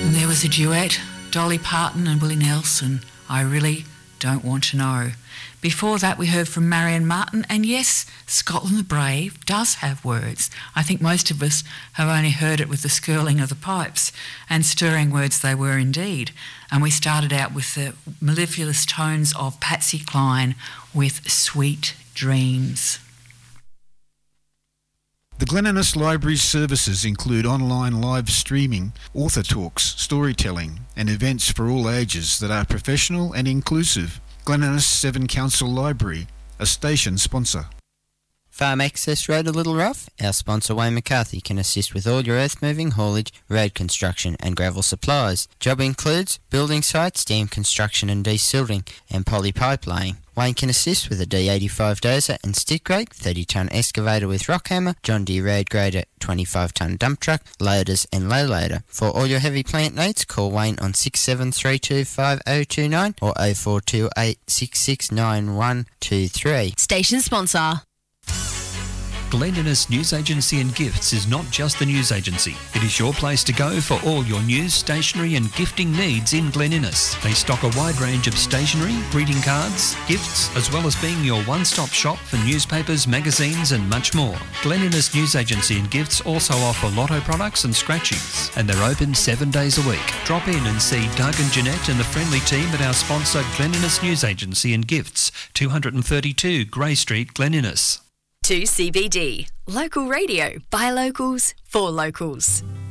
And there was a duet, Dolly Parton and Willie Nelson, I Really Don't Want to Know. Before that we heard from Marion Martin, and yes, Scotland the Brave does have words. I think most of us have only heard it with the skirling of the pipes, and stirring words they were indeed. And we started out with the mellifluous tones of Patsy Cline with Sweet Dreams. The Glen Innes Library's services include online live streaming, author talks, storytelling and events for all ages that are professional and inclusive. Glen Innes Seven Council Library, a station sponsor. Farm Access Road a Little Rough? Our sponsor Wayne McCarthy can assist with all your earth moving, haulage, road construction and gravel supplies. Job includes building sites, dam construction and desilting and poly pipe laying. Wayne can assist with a D85 dozer and stick rake, 30-tonne excavator with rock hammer, John Deere road grader, 25-tonne dump truck, loaders and low loader. For all your heavy plant needs, call Wayne on 67325029 or 0428669123. Station sponsor. Glen Innes News Agency and Gifts is not just the news agency. It is your place to go for all your news, stationery and gifting needs in Glen Innes. They stock a wide range of stationery, greeting cards, gifts, as well as being your one-stop shop for newspapers, magazines and much more. Glen Innes News Agency and Gifts also offer lotto products and scratchings, and they're open 7 days a week. Drop in and see Doug and Jeanette and the friendly team at our sponsor Glen Innes News Agency and Gifts, 232 Grey Street, Glen Innes. 2CBD. Local radio by locals for locals.